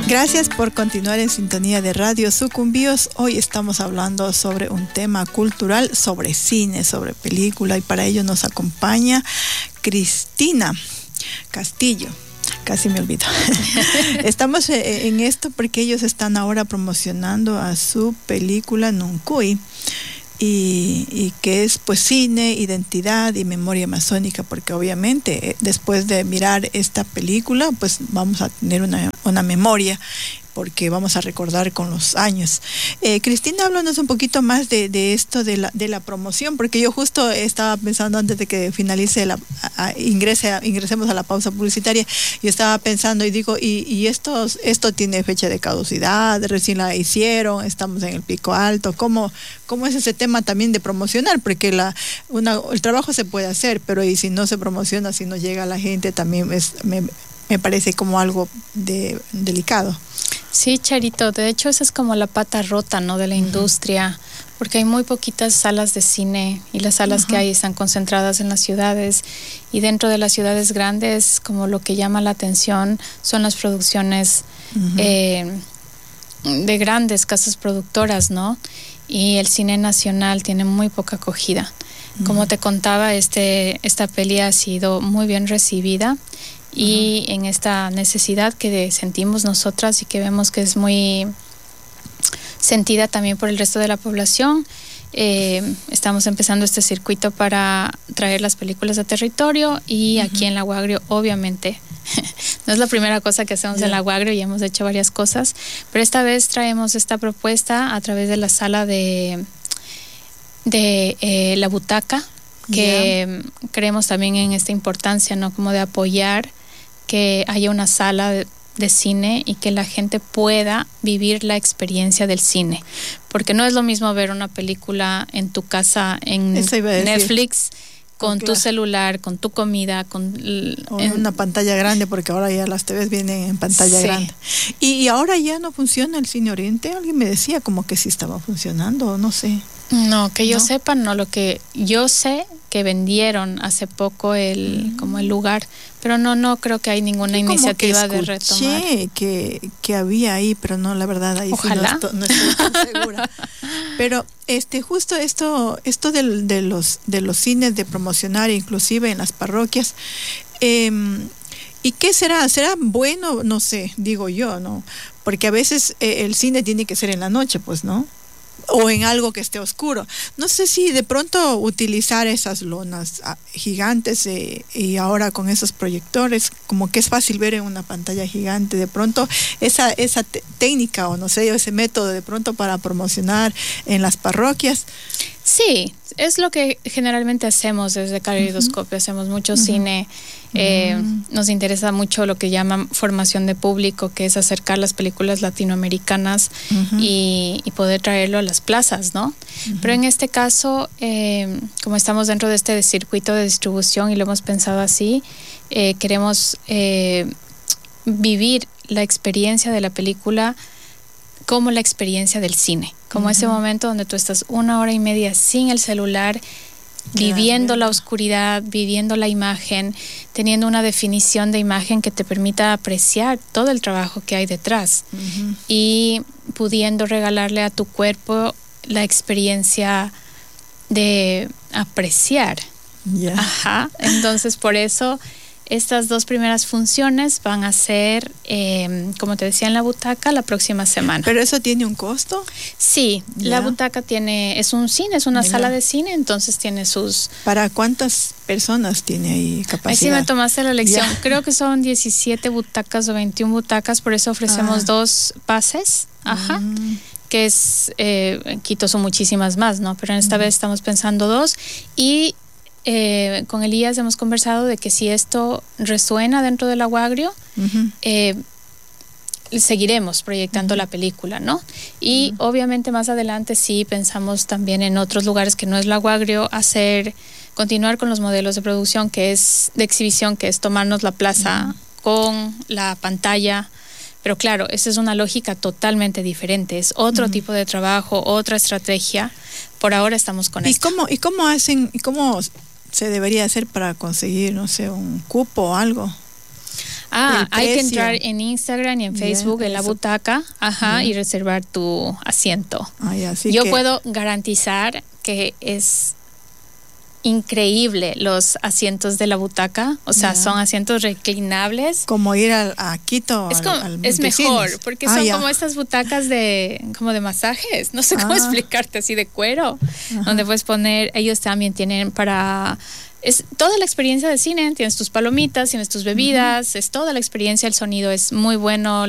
Gracias por continuar en sintonía de Radio Sucumbíos. Hoy estamos hablando sobre un tema cultural, sobre cine, sobre película, y para ello nos acompaña Cristina Castillo. Casi me olvido. Estamos en esto porque ellos están ahora promocionando a su película Nuncuy. Y que es pues cine, identidad y memoria amazónica, porque obviamente después de mirar esta película pues vamos a tener una memoria, porque vamos a recordar con los años. Cristina, háblanos un poquito más de esto de la promoción, porque yo justo estaba pensando antes de que finalice ingresemos a la pausa publicitaria, yo estaba pensando y digo, y esto tiene fecha de caducidad, recién la hicieron, estamos en el pico alto, ¿cómo es ese tema también de promocionar? Porque el trabajo se puede hacer, pero y si no se promociona, si no llega a la gente, también me parece como algo delicado. Sí, Charito, de hecho esa es como la pata rota, ¿no?, de la industria, porque hay muy poquitas salas de cine y las salas que hay están concentradas en las ciudades, y dentro de las ciudades grandes, como lo que llama la atención son las producciones de grandes casas productoras, ¿no? Y el cine nacional tiene muy poca acogida. Como te contaba, esta peli ha sido muy bien recibida. Y en esta necesidad que sentimos nosotras y que vemos que es muy sentida también por el resto de la población, estamos empezando este circuito para traer las películas a territorio, y aquí en La Guagrio, obviamente, no es la primera cosa que hacemos en La Guagrio, y hemos hecho varias cosas, pero esta vez traemos esta propuesta a través de la sala de La Butaca, que creemos también en esta importancia, ¿no?, como de apoyar que haya una sala de cine y que la gente pueda vivir la experiencia del cine, porque no es lo mismo ver una película en tu casa, en Netflix, con tu celular, con tu comida, en una pantalla grande, porque ahora ya las TVs vienen en pantalla grande. Y ahora ya no funciona el Cine Oriente. Alguien me decía como que sí estaba funcionando, no sé. No, que yo sepa, no. Lo que yo sé que vendieron hace poco como el lugar, pero no creo que hay ninguna iniciativa de retomar. que había ahí, pero no, la verdad ahí ojalá. Sí no estoy tan segura. Pero justo esto de los cines, de promocionar inclusive en las parroquias, ¿y qué será? ¿Será bueno? No sé, digo yo, ¿no? Porque a veces el cine tiene que ser en la noche, pues, ¿no? O en algo que esté oscuro. No sé si de pronto utilizar esas lonas gigantes y ahora con esos proyectores, como que es fácil ver en una pantalla gigante, de pronto esa técnica, o no sé, ese método de pronto para promocionar en las parroquias. Sí, es lo que generalmente hacemos desde Caleidoscopio. Hacemos mucho cine. Nos interesa mucho lo que llaman formación de público, que es acercar las películas latinoamericanas y poder traerlo a las plazas, ¿no? Pero en este caso, como estamos dentro de este circuito de distribución y lo hemos pensado así, queremos vivir la experiencia de la película como la experiencia del cine, como ese momento donde tú estás 1 hora y media sin el celular, viviendo la oscuridad, viviendo la imagen, teniendo una definición de imagen que te permita apreciar todo el trabajo que hay detrás, y pudiendo regalarle a tu cuerpo la experiencia de apreciar. Entonces, por eso estas 2 primeras funciones van a ser, como te decía, en La Butaca la próxima semana. ¿Pero eso tiene un costo? Sí, La Butaca es un cine, es una sala de cine, entonces tiene sus... ¿Para cuántas personas tiene ahí capacidad? Ahí sí me tomaste la lección. Creo que son 17 butacas o 21 butacas, por eso ofrecemos 2 pases. Que es, Quito son muchísimas más, ¿no? Pero en esta vez estamos pensando 2, y con Elías hemos conversado de que si esto resuena dentro de La Guagrio, seguiremos proyectando la película, ¿no? Y obviamente más adelante sí pensamos también en otros lugares que no es La Guagrio, continuar con los modelos de producción de exhibición, que es tomarnos la plaza con la pantalla. Pero claro, esa es una lógica totalmente diferente, es otro tipo de trabajo, otra estrategia. Por ahora estamos con esto. ¿Y cómo hacen, y cómo se debería hacer para conseguir, no sé, un cupo o algo? Hay que entrar en Instagram y en Facebook, en la butaca, y reservar tu asiento. Yo puedo garantizar que es increíble los asientos de la butaca, o sea, son asientos reclinables. Como ir a Quito. Es mejor, porque son como estas butacas como de masajes, no sé cómo explicarte, así de cuero, donde puedes poner, ellos también tienen es toda la experiencia de cine, tienes tus palomitas, tienes tus bebidas, es toda la experiencia, el sonido es muy bueno,